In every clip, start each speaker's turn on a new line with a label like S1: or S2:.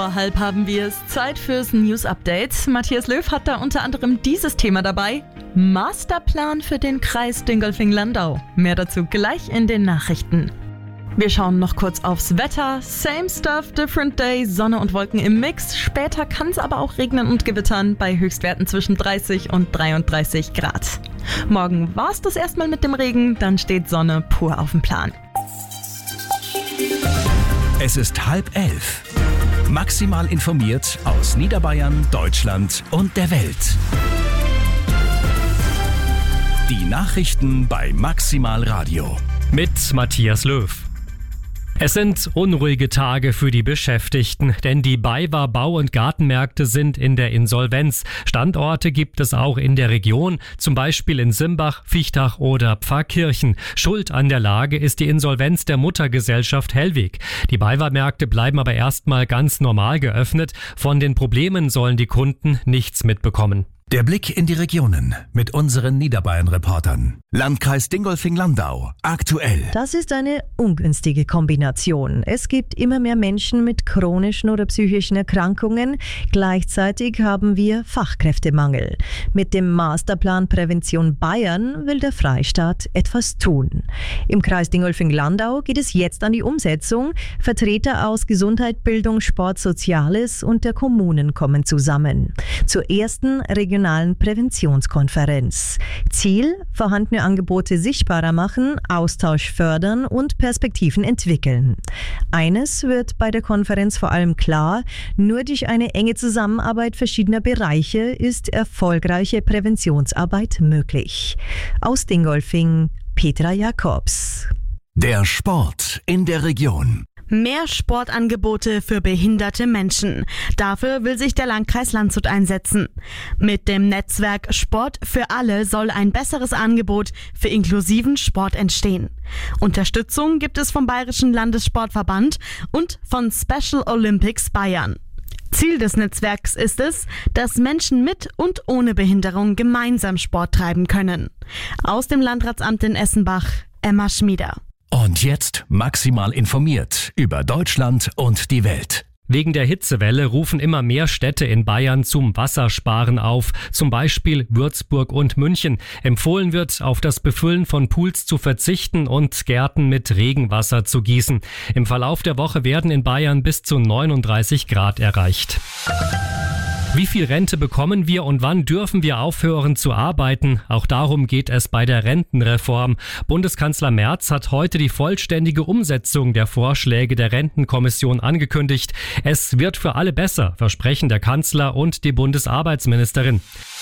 S1: Halb haben wir es. Zeit fürs News-Update. Matthias Löw hat da unter anderem dieses Thema dabei. Masterplan für den Kreis Dingolfing-Landau. Mehr dazu gleich in den Nachrichten. Wir schauen noch kurz aufs Wetter. Same stuff, different day, Sonne und Wolken im Mix. Später kann es aber auch regnen und gewittern bei Höchstwerten zwischen 30 und 33 Grad. Morgen war es das erstmal mit dem Regen, dann steht Sonne pur auf dem Plan.
S2: Es ist 10:30. Maximal informiert aus Niederbayern, Deutschland und der Welt. Die Nachrichten bei Maximal Radio.
S3: Mit Matthias Löw. Es sind unruhige Tage für die Beschäftigten, denn die BayWa Bau- und Gartenmärkte sind in der Insolvenz. Standorte gibt es auch in der Region, zum Beispiel in Simbach, Viechtach oder Pfarrkirchen. Schuld an der Lage ist die Insolvenz der Muttergesellschaft Hellweg. Die BayWa-Märkte bleiben aber erstmal ganz normal geöffnet. Von den Problemen sollen die Kunden nichts mitbekommen.
S2: Der Blick in die Regionen mit unseren Niederbayern-Reportern. Landkreis Dingolfing-Landau. Aktuell.
S4: Das ist eine ungünstige Kombination. Es gibt immer mehr Menschen mit chronischen oder psychischen Erkrankungen. Gleichzeitig haben wir Fachkräftemangel. Mit dem Masterplan Prävention Bayern will der Freistaat etwas tun. Im Kreis Dingolfing-Landau geht es jetzt an die Umsetzung. Vertreter aus Gesundheit, Bildung, Sport, Soziales und der Kommunen kommen zusammen. Zur ersten regionalen Präventionskonferenz. Ziel: vorhandene Angebote sichtbarer machen, Austausch fördern und Perspektiven entwickeln. Eines wird bei der Konferenz vor allem klar: nur durch eine enge Zusammenarbeit verschiedener Bereiche ist erfolgreiche Präventionsarbeit möglich. Aus Dingolfing, Petra Jakobs.
S2: Der Sport in der Region.
S5: Mehr Sportangebote für behinderte Menschen. Dafür will sich der Landkreis Landshut einsetzen. Mit dem Netzwerk Sport für alle soll ein besseres Angebot für inklusiven Sport entstehen. Unterstützung gibt es vom Bayerischen Landessportverband und von Special Olympics Bayern. Ziel des Netzwerks ist es, dass Menschen mit und ohne Behinderung gemeinsam Sport treiben können. Aus dem Landratsamt in Essenbach, Emma Schmieder.
S2: Und jetzt maximal informiert über Deutschland und die Welt.
S3: Wegen der Hitzewelle rufen immer mehr Städte in Bayern zum Wassersparen auf, zum Beispiel Würzburg und München. Empfohlen wird, auf das Befüllen von Pools zu verzichten und Gärten mit Regenwasser zu gießen. Im Verlauf der Woche werden in Bayern bis zu 39 Grad erreicht. Wie viel Rente bekommen wir und wann dürfen wir aufhören zu arbeiten? Auch darum geht es bei der Rentenreform. Bundeskanzler Merz hat heute die vollständige Umsetzung der Vorschläge der Rentenkommission angekündigt. Es wird für alle besser, versprechen der Kanzler und die Bundesarbeitsministerin.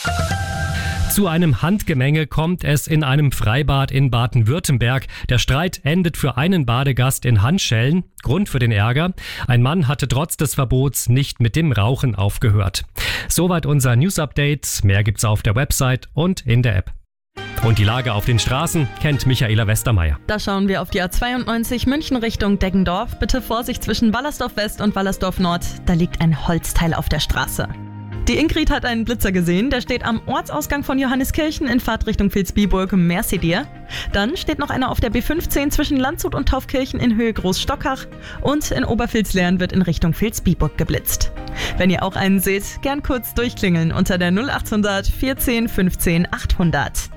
S3: Zu einem Handgemenge kommt es in einem Freibad in Baden-Württemberg. Der Streit endet für einen Badegast in Handschellen. Grund für den Ärger: ein Mann hatte trotz des Verbots nicht mit dem Rauchen aufgehört. Soweit unser News-Update. Mehr gibt's auf der Website und in der App. Und die Lage auf den Straßen kennt Michaela Westermeier.
S1: Da schauen wir auf die A92 München Richtung Deggendorf. Bitte Vorsicht zwischen Wallersdorf West und Wallersdorf Nord. Da liegt ein Holzteil auf der Straße. Die Ingrid hat einen Blitzer gesehen, der steht am Ortsausgang von Johanneskirchen in Fahrtrichtung Vilsbiburg. Merci dir. Dann steht noch einer auf der B15 zwischen Landshut und Taufkirchen in Höhe Großstockach und in Obervilslern wird in Richtung Vilsbiburg geblitzt. Wenn ihr auch einen seht, gern kurz durchklingeln unter der 0800 14 15 800.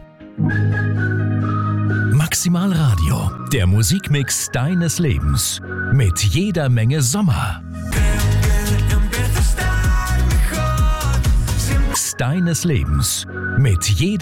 S2: Maximal Radio, der Musikmix deines Lebens. Mit jeder Menge Sommer. Deines Lebens. Mit jeder